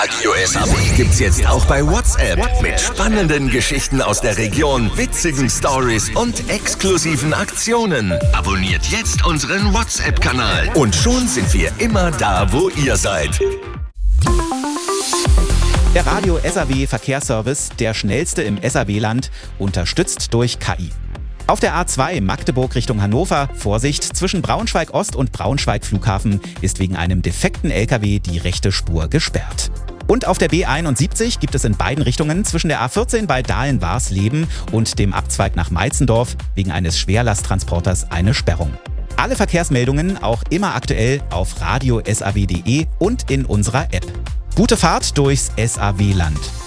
Radio SAW gibt's jetzt auch bei WhatsApp. Mit spannenden Geschichten aus der Region, witzigen Stories und exklusiven Aktionen. Abonniert jetzt unseren WhatsApp-Kanal. Und schon sind wir immer da, wo ihr seid. Der Radio SAW Verkehrsservice, der schnellste im SAW-Land, unterstützt durch KI. Auf der A2 Magdeburg Richtung Hannover, Vorsicht, zwischen Braunschweig-Ost und Braunschweig-Flughafen ist wegen einem defekten LKW die rechte Spur gesperrt. Und auf der B71 gibt es in beiden Richtungen zwischen der A14 bei Dahlen-Warsleben und dem Abzweig nach Meitzendorf wegen eines Schwerlasttransporters eine Sperrung. Alle Verkehrsmeldungen auch immer aktuell auf radiosaw.de und in unserer App. Gute Fahrt durchs SAW-Land.